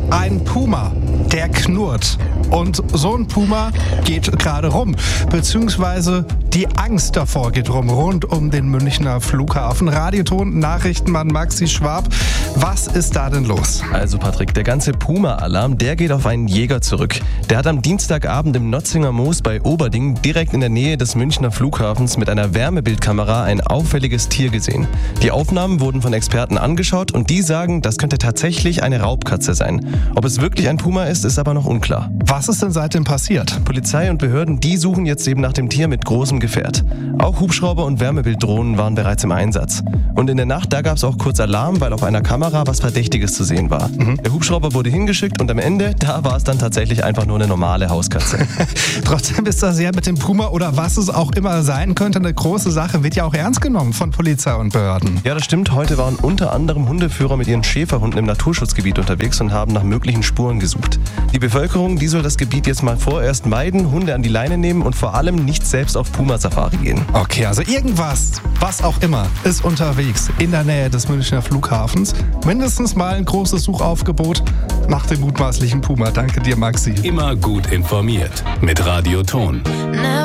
ein Puma, der knurrt. Und so ein Puma geht gerade rum, beziehungsweise die Angst davor geht rum, rund um den Münchner Flughafen. Radioton, Nachrichtenmann Maxi Schwab, was ist da denn los? Also Patrick, der ganze Puma-Alarm, der geht auf einen Jäger zurück. Der hat am Dienstagabend im Notzinger Moos bei Oberding direkt in der Nähe des Münchner Flughafens mit einer Wärmebildkamera ein auffälliges Tier gesehen. Die Aufnahmen wurden von Experten angeschaut und die sagen, das könnte tatsächlich eine Raubkatze sein. Ob es wirklich ein Puma ist aber noch unklar. Was ist denn seitdem passiert? Polizei und Behörden, die suchen jetzt eben nach dem Tier mit großem Gefährt. Auch Hubschrauber und Wärmebilddrohnen waren bereits im Einsatz. Und in der Nacht, da gab es auch kurz Alarm, weil auf einer Kamera was Verdächtiges zu sehen war. Der Hubschrauber wurde hingeschickt und am Ende, da war es dann tatsächlich einfach nur eine normale Hauskatze. Trotzdem ist das ja mit dem Puma oder was es auch immer sein könnte, eine große Sache, wird ja auch ernst genommen von Polizei und Behörden. Ja, das stimmt. Heute waren unter anderem Hundeführer mit ihren Schäferhunden im Naturschutzgebiet unterwegs und haben nach möglichen Spuren gesucht. Die Bevölkerung, die soll das Gebiet jetzt mal vorerst meiden, Hunde an die Leine nehmen und vor allem nicht selbst auf Puma-Safari gehen. Okay, also irgendwas, was auch immer, ist unterwegs in der Nähe des Münchner Flughafens. Mindestens mal ein großes Suchaufgebot nach dem mutmaßlichen Puma. Danke dir, Maxi. Immer gut informiert mit Radioton.